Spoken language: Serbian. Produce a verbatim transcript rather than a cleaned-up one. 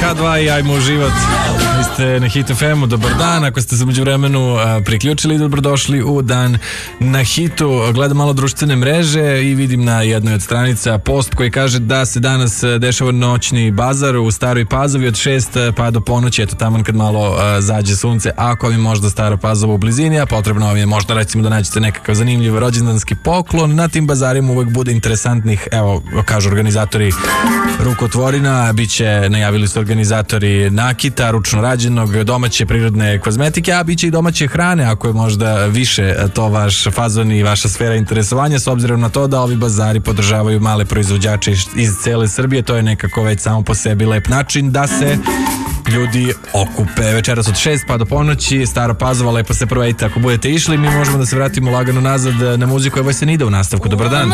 K dva i ajmo u život. Vi ste na Hit F M-u, dobar dan. Ako ste se umeđu vremenu priključili, dobrodošli u Dan na Hitu. Gledam malo društvene mreže i vidim na jednoj od stranica post koji kaže da se danas dešava noćni bazar u Staroj Pazovi od šest pa do ponoći, eto taman kad malo uh, zađe sunce. Ako vam je možda Stara Pazova u blizini, a potrebno vam je možda recimo da nađete nekakav zanimljiv rođendanski poklon, na tim bazarima uvek bude interesantnih, evo kažu organizatori rukotvorina, bit će, najavili su organizatori nakita, ručno rađenog, domaće prirodne kozmetike, a bit će i domaće hrane ako je možda više to vaš fazon i vaša sfera interesovanja, s obzirom na to da ovi bazari podržavaju male proizvođače iz, iz cele Srbije. To je nekako već samo po sebi lep način da se ljudi okupe. Večeras od šest pa do ponoći, Stara Pazova, lepo se provedite. Ako budete išli, mi možemo da se vratimo lagano nazad na muziku. Evo se Nida u nastavku. Dobar dan.